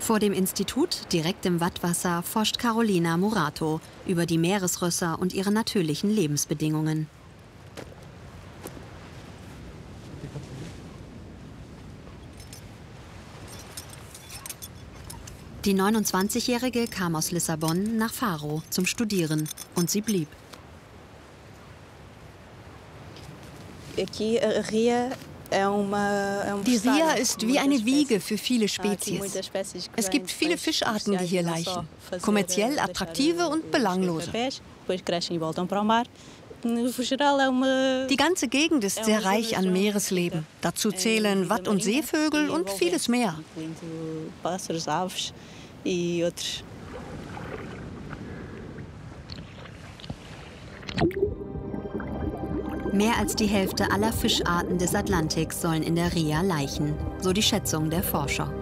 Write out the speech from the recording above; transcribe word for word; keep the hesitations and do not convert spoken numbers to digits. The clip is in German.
Vor dem Institut, direkt im Wattwasser, forscht Carolina Murato über die Meeresrösser und ihre natürlichen Lebensbedingungen. Die neunundzwanzigjährige kam aus Lissabon nach Faro zum Studieren und sie blieb. Die Ria ist wie eine Wiege für viele Spezies. Es gibt viele Fischarten, die hier laichen. Kommerziell attraktive und belanglose. Die ganze Gegend ist sehr reich an Meeresleben. Dazu zählen Watt- und Seevögel und vieles mehr. Mehr als die Hälfte aller Fischarten des Atlantiks sollen in der Ria laichen, so die Schätzung der Forscher.